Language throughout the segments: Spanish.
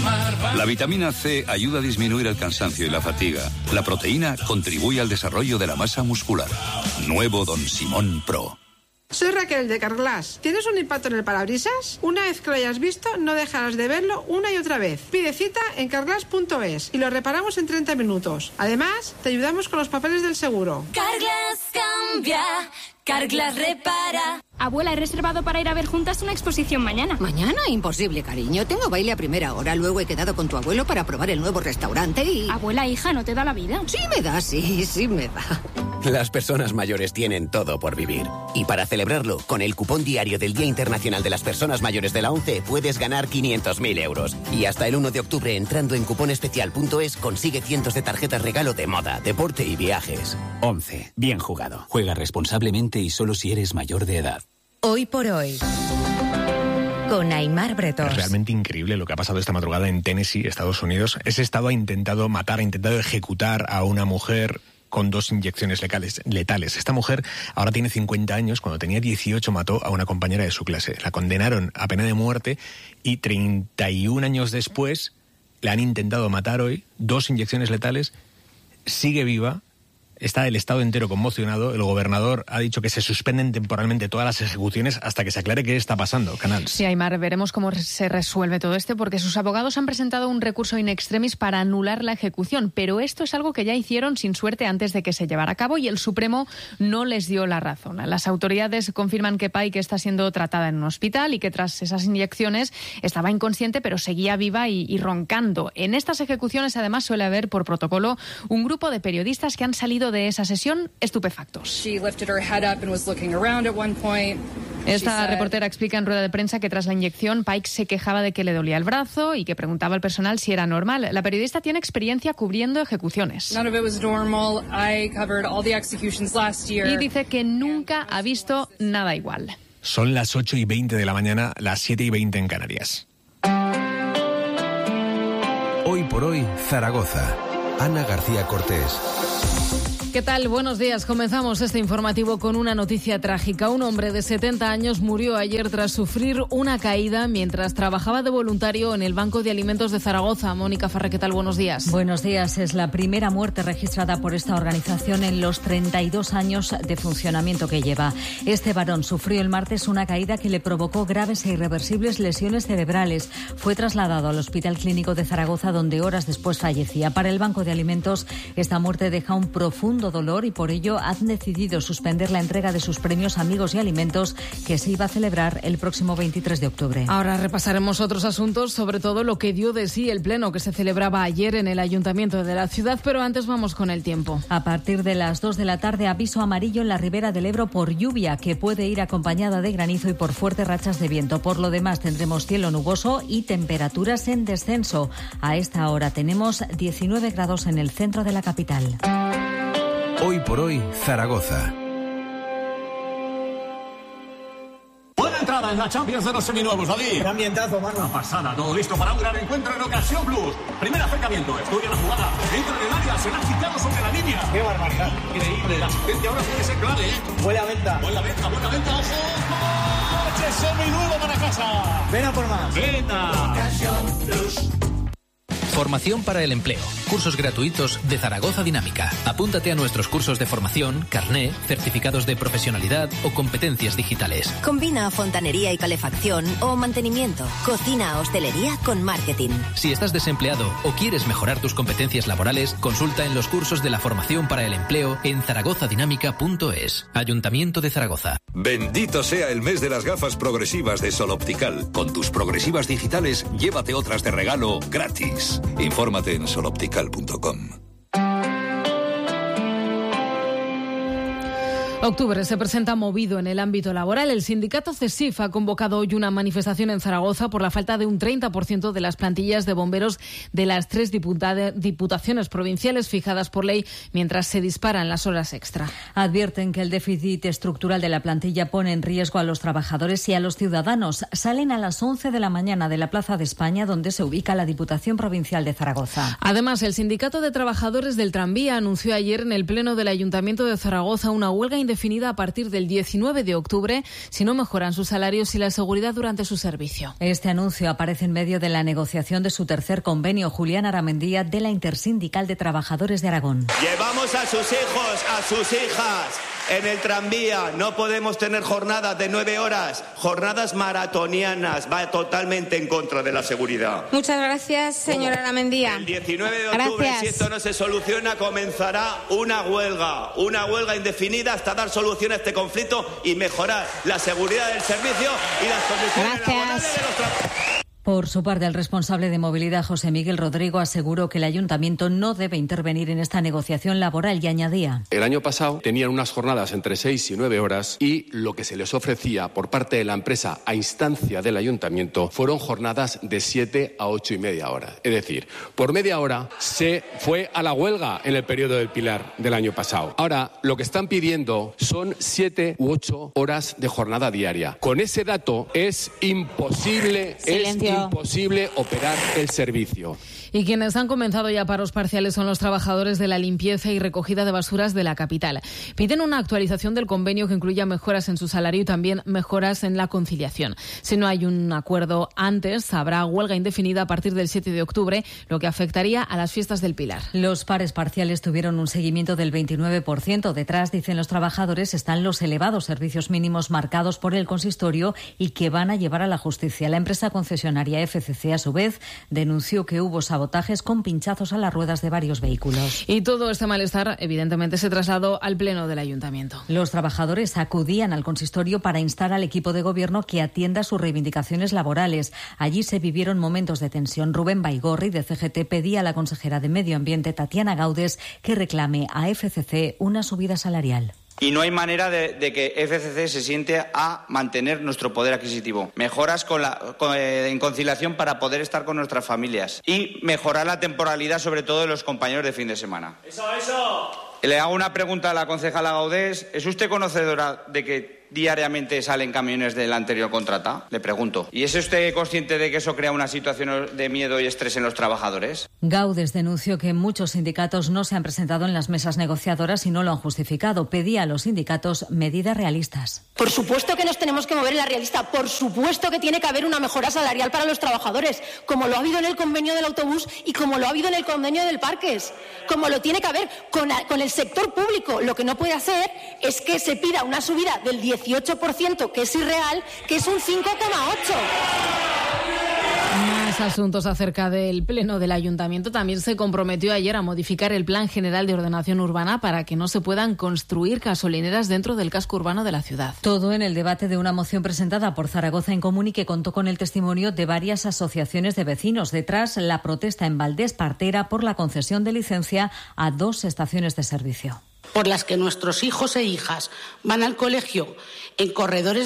La vitamina C ayuda a disminuir el cansancio y la fatiga. La proteína contribuye al desarrollo de la masa muscular. Nuevo Don Simón Pro. Soy Raquel de Carglass. ¿Tienes un impacto en el parabrisas? Una vez que lo hayas visto, no dejarás de verlo una y otra vez. Pide cita en carglass.es y lo reparamos en 30 minutos. Además, te ayudamos con los papeles del seguro. Carglass cambia, Carglass repara. Abuela, he reservado para ir a ver juntas una exposición mañana. ¿Mañana? Imposible, cariño. Tengo baile a primera hora. Luego he quedado con tu abuelo para probar el nuevo restaurante y... Abuela, hija, ¿no te da la vida? Sí me da, sí me da. Las personas mayores tienen todo por vivir. Y para celebrarlo, con el cupón diario del Día Internacional de las Personas Mayores de la ONCE, puedes ganar 500.000 euros. Y hasta el 1 de octubre, entrando en cuponespecial.es, consigue cientos de tarjetas regalo de moda, deporte y viajes. ONCE. Bien jugado. Juega responsablemente y solo si eres mayor de edad. Hoy por hoy, con Aimar Bretós. Es realmente increíble lo que ha pasado esta madrugada en Tennessee, Estados Unidos. Ese estado ha intentado matar, ha intentado ejecutar a una mujer con 2 inyecciones letales. Esta mujer ahora tiene 50 años. Cuando tenía 18 mató a una compañera de su clase. La condenaron a pena de muerte y 31 años después la han intentado matar hoy. 2 inyecciones letales. Sigue viva. Está el Estado entero conmocionado. El gobernador ha dicho que se suspenden temporalmente todas las ejecuciones hasta que se aclare qué está pasando. Canals. Sí, Aimar, veremos cómo se resuelve todo esto, porque sus abogados han presentado un recurso in extremis para anular la ejecución, pero esto es algo que ya hicieron sin suerte antes de que se llevara a cabo y el Supremo no les dio la razón. Las autoridades confirman que Pike está siendo tratada en un hospital y que tras esas inyecciones estaba inconsciente, pero seguía viva y roncando. En estas ejecuciones, además, suele haber por protocolo un grupo de periodistas que han salido de esa sesión estupefactos. Esta reportera explica en rueda de prensa que tras la inyección Pike se quejaba de que le dolía el brazo y que preguntaba al personal si era normal. La periodista tiene experiencia cubriendo ejecuciones. Y dice que nunca ha visto nada igual. Son las 8:20 de la mañana, las 7:20 en Canarias. Hoy por hoy, Zaragoza. Ana García Cortés. ¿Qué tal? Buenos días. Comenzamos este informativo con una noticia trágica. Un hombre de 70 años murió ayer tras sufrir una caída mientras trabajaba de voluntario en el Banco de Alimentos de Zaragoza. Mónica Farré, ¿qué tal? Buenos días. Buenos días. Es la primera muerte registrada por esta organización en los 32 años de funcionamiento que lleva. Este varón sufrió el martes una caída que le provocó graves e irreversibles lesiones cerebrales. Fue trasladado al Hospital Clínico de Zaragoza, donde horas después fallecía. Para el Banco de Alimentos, esta muerte deja un profundo dolor y por ello han decidido suspender la entrega de sus premios Amigos y Alimentos, que se iba a celebrar el próximo 23 de octubre. Ahora repasaremos otros asuntos, sobre todo lo que dio de sí el pleno que se celebraba ayer en el Ayuntamiento de la ciudad, pero antes vamos con el tiempo. A partir de las 2 de la tarde, aviso amarillo en la ribera del Ebro por lluvia, que puede ir acompañada de granizo y por fuertes rachas de viento. Por lo demás, tendremos cielo nuboso y temperaturas en descenso. A esta hora tenemos 19 grados en el centro de la capital. Hoy por hoy, Zaragoza. Buena entrada en la Champions de los seminuevos, David. Qué ambientazo, mano. Una pasada, todo listo para un gran encuentro en Ocasión Plus. Primer acercamiento, estudia la jugada. Entra en el área, se la ha quitado sobre la línea. Qué barbaridad. Increíble, la asistencia ahora tiene que ser clave, ¿eh? Buena venta. Buena venta, ojo. ¡Coche seminuevo para casa! Ven a por más. Venga. Ocasión Plus. Formación para el empleo. Cursos gratuitos de Zaragoza Dinámica. Apúntate a nuestros cursos de formación, carné, certificados de profesionalidad o competencias digitales. Combina fontanería y calefacción o mantenimiento, cocina, hostelería con marketing. Si estás desempleado o quieres mejorar tus competencias laborales, consulta en los cursos de la formación para el empleo en zaragozadinámica.es. Ayuntamiento de Zaragoza. Bendito sea el mes de las gafas progresivas de Sol Optical. Con tus progresivas digitales, llévate otras de regalo gratis. Infórmate en soloptical.com. Octubre se presenta movido en el ámbito laboral. El sindicato CESIF ha convocado hoy una manifestación en Zaragoza por la falta de un 30% de las plantillas de bomberos de las 3 diputaciones provinciales fijadas por ley, mientras se disparan las horas extra. Advierten que el déficit estructural de la plantilla pone en riesgo a los trabajadores y a los ciudadanos. Salen a las 11 de la mañana de la Plaza de España, donde se ubica la Diputación Provincial de Zaragoza. Además, el Sindicato de Trabajadores del Tranvía anunció ayer en el Pleno del Ayuntamiento de Zaragoza una huelga indefinida a partir del 19 de octubre si no mejoran sus salarios y la seguridad durante su servicio. Este anuncio aparece en medio de la negociación de su tercer convenio. Julián Aramendía, de la Intersindical de Trabajadores de Aragón. Llevamos a sus hijos, a sus hijas en el tranvía. No podemos tener jornadas de 9 horas, jornadas maratonianas. Va totalmente en contra de la seguridad. Muchas gracias, señora Aramendía. El 19 de octubre, si esto no se soluciona, comenzará una huelga indefinida hasta dar solución a este conflicto y mejorar la seguridad del servicio y las condiciones laborales de los trabajadores. Por su parte, el responsable de movilidad, José Miguel Rodrigo, aseguró que el ayuntamiento no debe intervenir en esta negociación laboral y añadía: el año pasado tenían unas jornadas entre 6 y 9 horas y lo que se les ofrecía por parte de la empresa a instancia del ayuntamiento fueron jornadas de 7 a 8 y media horas. Es decir, por media hora se fue a la huelga en el periodo del Pilar del año pasado. Ahora, lo que están pidiendo son 7 u 8 horas de jornada diaria. Con ese dato es imposible operar el servicio. Y quienes han comenzado ya paros parciales son los trabajadores de la limpieza y recogida de basuras de la capital. Piden una actualización del convenio que incluya mejoras en su salario y también mejoras en la conciliación. Si no hay un acuerdo antes, habrá huelga indefinida a partir del 7 de octubre, lo que afectaría a las fiestas del Pilar. Los pares parciales tuvieron un seguimiento del 29%. Detrás, dicen los trabajadores, están los elevados servicios mínimos marcados por el consistorio y que van a llevar a la justicia. La empresa concesionaria FCC, a su vez, denunció que hubo sabotajes con pinchazos a las ruedas de varios vehículos. Y todo este malestar, evidentemente, se trasladó al Pleno del Ayuntamiento. Los trabajadores acudían al consistorio para instar al equipo de gobierno que atienda sus reivindicaciones laborales. Allí se vivieron momentos de tensión. Rubén Baigorri, de CGT, pedía a la consejera de Medio Ambiente, Tatiana Gaudes, que reclame a FCC una subida salarial. Y no hay manera de que FCC se siente a mantener nuestro poder adquisitivo. Mejoras en conciliación para poder estar con nuestras familias. Y mejorar la temporalidad, sobre todo de los compañeros de fin de semana. ¡Eso! Le hago una pregunta a la concejala Gaudés. ¿Es usted conocedora de que diariamente salen camiones del anterior contrata? Le pregunto. ¿Y es usted consciente de que eso crea una situación de miedo y estrés en los trabajadores? Gaudes denunció que muchos sindicatos no se han presentado en las mesas negociadoras y no lo han justificado. Pedía a los sindicatos medidas realistas. Por supuesto que nos tenemos que mover en la realista. Por supuesto que tiene que haber una mejora salarial para los trabajadores, como lo ha habido en el convenio del autobús y como lo ha habido en el convenio del Parques. Como lo tiene que haber con el sector público. Lo que no puede hacer es que se pida una subida del 18%, que es irreal, que es un 5,8%. Más asuntos acerca del Pleno del Ayuntamiento. También se comprometió ayer a modificar el Plan General de Ordenación Urbana para que no se puedan construir gasolineras dentro del casco urbano de la ciudad. Todo en el debate de una moción presentada por Zaragoza en Común y que contó con el testimonio de varias asociaciones de vecinos. Detrás, la protesta en Valdés Partera por la concesión de licencia a 2 estaciones de servicio. Por las que nuestros hijos e hijas van al colegio entre corredores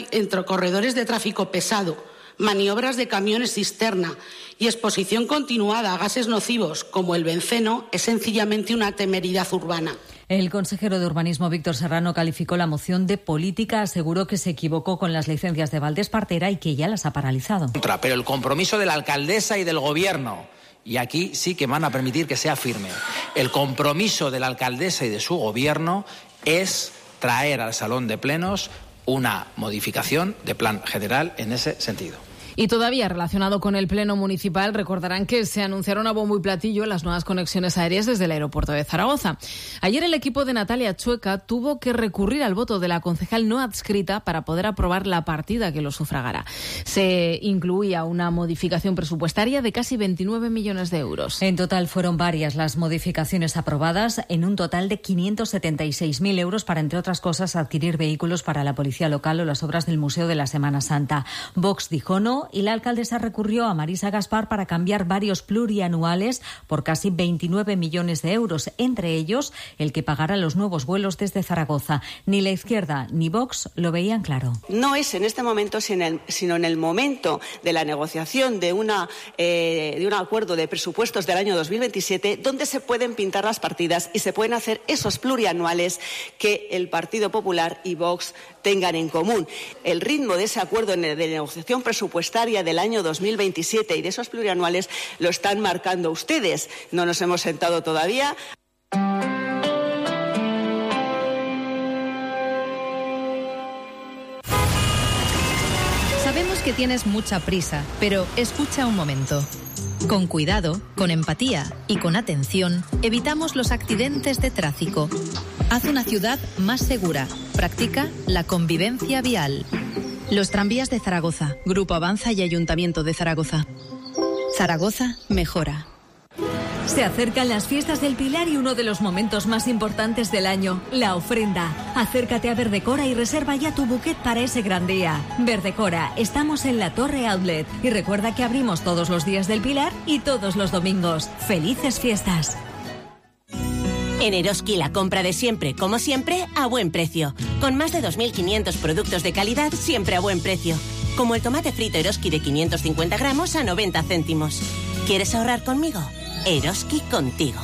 de tráfico pesado, maniobras de camiones cisterna y exposición continuada a gases nocivos como el benceno, es sencillamente una temeridad urbana. El consejero de Urbanismo, Víctor Serrano, calificó la moción de política, aseguró que se equivocó con las licencias de Valdés Partera y que ya las ha paralizado. Pero el compromiso de la alcaldesa y del gobierno, y aquí sí que van a permitir que sea firme, el compromiso de la alcaldesa y de su gobierno es traer al Salón de Plenos una modificación de plan general en ese sentido. Y todavía relacionado con el Pleno Municipal, recordarán que se anunciaron a bombo y platillo las nuevas conexiones aéreas desde el aeropuerto de Zaragoza. Ayer el equipo de Natalia Chueca tuvo que recurrir al voto de la concejal no adscrita para poder aprobar la partida que lo sufragara. Se incluía una modificación presupuestaria de casi 29 millones de euros. En total fueron varias las modificaciones aprobadas, en un total de 576.000 euros para, entre otras cosas, adquirir vehículos para la policía local o las obras del Museo de la Semana Santa. Vox dijo no, y la alcaldesa recurrió a Marisa Gaspar para cambiar varios plurianuales por casi 29 millones de euros, entre ellos el que pagará los nuevos vuelos desde Zaragoza. Ni la izquierda ni Vox lo veían claro. No es en este momento, sino en el momento de la negociación de un acuerdo de presupuestos del año 2027, donde se pueden pintar las partidas y se pueden hacer esos plurianuales que el Partido Popular y Vox tengan en común. El ritmo de ese acuerdo de negociación presupuestaria del año 2027 y de esos plurianuales lo están marcando ustedes. No nos hemos sentado todavía. que tienes mucha prisa, pero escucha un momento. Con cuidado, con empatía y con atención, evitamos los accidentes de tráfico. Haz una ciudad más segura. Practica la convivencia vial. Los tranvías de Zaragoza, Grupo Avanza y Ayuntamiento de Zaragoza. Zaragoza mejora. Se acercan las fiestas del Pilar y uno de los momentos más importantes del año, la ofrenda. Acércate a Verdecora y reserva ya tu buquet para ese gran día. Verdecora, estamos en la Torre Outlet y recuerda que abrimos todos los días del Pilar y todos los domingos. ¡Felices fiestas! En Eroski la compra de siempre, como siempre, a buen precio. Con más de 2.500 productos de calidad, siempre a buen precio. Como el tomate frito Eroski de 550 gramos a 90 céntimos. ¿Quieres ahorrar conmigo? Eroski contigo.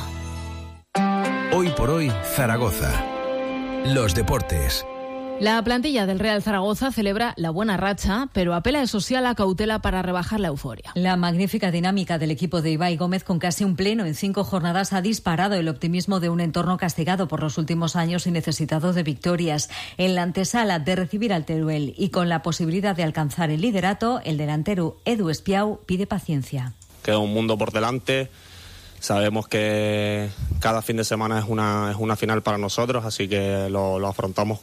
Hoy por hoy, Zaragoza. Los deportes. La plantilla del Real Zaragoza celebra la buena racha, pero apela eso sí a la cautela para rebajar la euforia. La magnífica dinámica del equipo de Ibai Gómez con casi un pleno en 5 jornadas ha disparado el optimismo de un entorno castigado por los últimos años y necesitado de victorias. En la antesala de recibir al Teruel y con la posibilidad de alcanzar el liderato, el delantero Edu Espiau pide paciencia. Queda un mundo por delante. Sabemos que cada fin de semana es una final para nosotros, así que lo afrontamos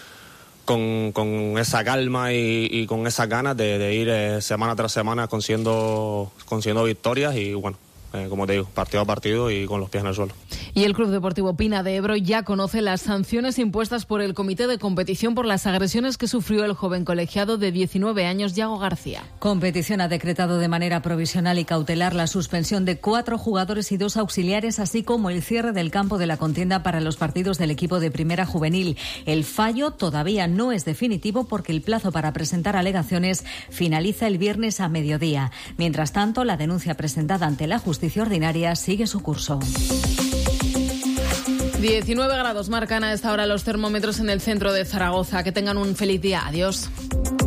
con esa calma y con esas ganas de ir semana tras semana consiguiendo victorias y bueno, como te digo, partido a partido y con los pies en el suelo. Y el Club Deportivo Pina de Ebro ya conoce las sanciones impuestas por el Comité de Competición por las agresiones que sufrió el joven colegiado de 19 años, Yago García. Competición ha decretado de manera provisional y cautelar la suspensión de 4 jugadores y 2 auxiliares, así como el cierre del campo de la contienda para los partidos del equipo de Primera Juvenil. El fallo todavía no es definitivo porque el plazo para presentar alegaciones finaliza el viernes a mediodía. Mientras tanto, la denuncia presentada ante la justicia ordinaria sigue su curso. 19 grados marcan a esta hora los termómetros en el centro de Zaragoza. Que tengan un feliz día. Adiós.